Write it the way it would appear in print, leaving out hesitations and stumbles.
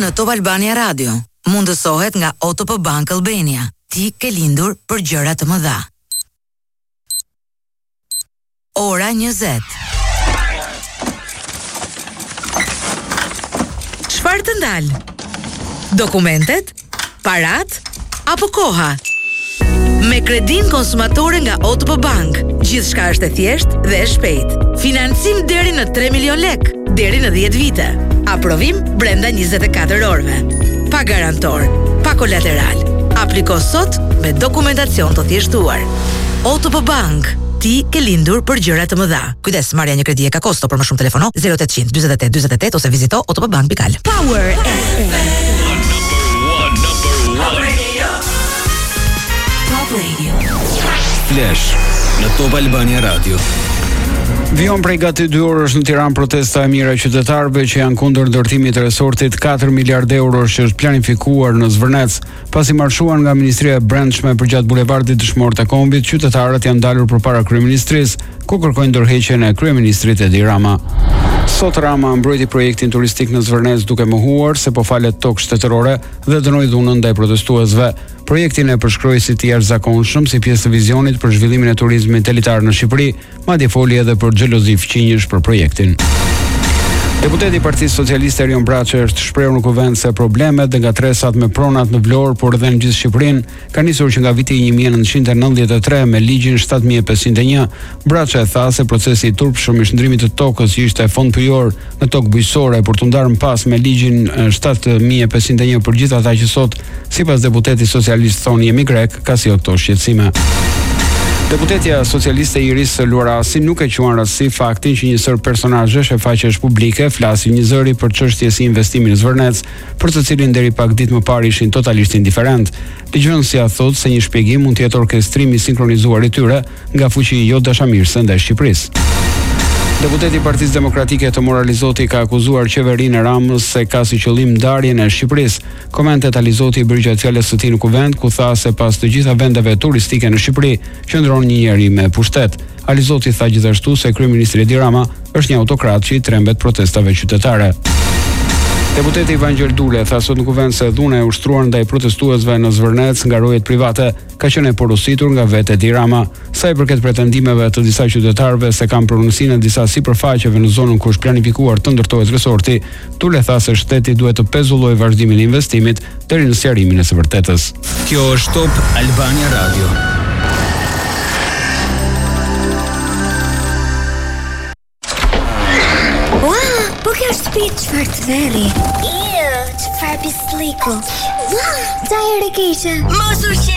në Top Albania Radio. Mundësohet nga OTP Bank Albania. Ti ke lindur për gjëra të mëdha. Ora 20. Çfarë të ndal? Dokumentet, parat apo koha? Me kredin konsumatore nga OTP Bank, gjithçka është e thjeshtë dhe e shpejtë. Financim deri në 3 milion lek, deri në 10 vite. Aprovim brenda 24 orëve. Pa garantor, pa kolateral. Apliko sot me dokumentacion të thjeshtuar. OTP Bank, ti ke lindur për gjëra të mëdha. Kujdes, marrja një kredi e ka kosto, për më shumë telefono 0800 48 48 ose vizito otpbank.al. Power FM. Top Radio. Top Radio. Flash në Top Albania Radio. Vion prej gati 2 orësh në Tiranë protesta e mira e qytetarëve që janë kundër ndërtimit të resortit 4 miliardë euro që është planifikuar në Zvërnec. Pasi marshuan nga Ministria e Brendshme përgjatë bulevardit dëshmorë të Kombit, qytetarët janë dalur përpara kryeministrisë, ku kërkojnë ndërheqjen e kryeministrit Edi Rama. Sot Rama mbrojti projektin turistik në Zvërnec duke mohuar se po falet tokë shtetërore dhe dënoi dhunën ndaj protestuesve. Projektin e përshkroi si të jashtëzakonshëm si pjesë të vizionit për zhvillimin e turizmit elitar në Shqipëri, madje foli edhe për xhelozi fqinjësh për projektin. Deputeti i Partisë Socialiste Erion Braçe është shprehur në kuvent se problemet dhe ngatresat me pronat në Vlorë, por edhe në gjithë Shqipërinë, kanë nisur që nga viti 1993 me ligjin 7501. Braçe tha se procesi i turpshëm i shndrimit të tokës që ishte fond pyjor në tokë bujqësore për t'u ndarë më pas me ligjin 7501 për gjithë ata që sot, sipas deputetit socialist thonë jemi grek, ka si këto shqetësime. Deputetja socialiste Iris Luarasi nuk e quan rastësi faktin që një sër personazhesh e faqesh publike flasin një zëri për çështje si investimi në Zvërnec, për të cilin deri pak ditë më parë ishin totalisht indiferent. Ligjvënësia thotë se një shpjegim mund të jetë orkestrimi sinkronizuar i tyre nga fuqi jo dashamirëse ndaj Shqipërisë. Deputeti i Partisë Demokratike të Moralizoti ka akuzuar qeverinë e Ramës se ka si qëllim ndarjen e Shqipërisë. Komentet Alizoti i bëri gjatë fjalës së tij në kuvent, ku tha se pas të gjitha vendeve turistike në Shqipëri qëndron një njeri me pushtet. Alizoti tha gjithashtu se kryeministri Edi Rama është një autokrat që i trembet protestave qytetare. Deputeti Ivan Gjeldule tha sot në kuvent se dhuna e ushtruar ndaj protestuesve në Zvërnec nga rojet private ka qenë e porositur nga vetë Edi Rama. Sa i përket pretendimeve të disa qytetarëve se kanë pronësinë në disa sipërfaqeve në zonën ku është planifikuar të ndërtohet resorti, Dule tha se shteti duhet të pezullojë vazhdimin e investimit deri në sqarimin e së vërtetës. Kjo është Top Albania Radio. Çfarë të veri? Çfarë pisliku? Ua, çaj e keqe. Mos u